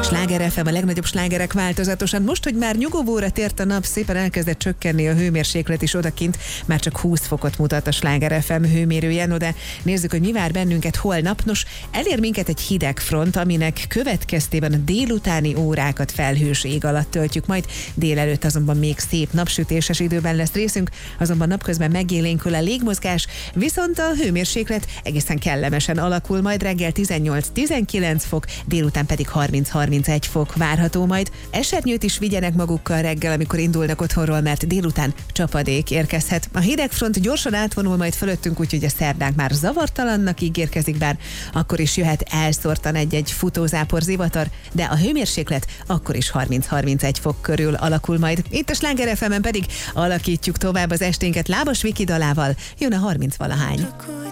Sláger FM, a legnagyobb slágerek változatosan. Most, hogy már nyugovóra tért a nap, szépen elkezdett csökkenni a hőmérséklet is odakint. Már csak 20 fokot mutat a Sláger FM hőmérője. No, de nézzük, hogy mi vár bennünket holnap. Nos, elér minket egy hideg front, aminek következtében a délutáni órákat felhős ég alatt töltjük, majd délelőtt azonban még szép napsütéses időben lesz részünk, azonban napközben megélénkül a légmozgás, viszont a hőmérséklet egészen kellemesen alakul, majd reggel 18-19 fok, délután pedig 30-31 fok várható majd. Esernyőt is vigyenek magukkal reggel, amikor indulnak otthonról, mert délután csapadék érkezhet. A hidegfront gyorsan átvonul majd fölöttünk, úgyhogy a szerdánk már zavartalannak ígérkezik, bár akkor is jöhet elszórtan egy-egy futózápor, zivatar, de a hőmérséklet akkor is 30-31 fok körül alakul majd. Itt a Sláger FM-en pedig alakítjuk tovább az esténket Lábas Viki dalával. Jön a 30 valahány.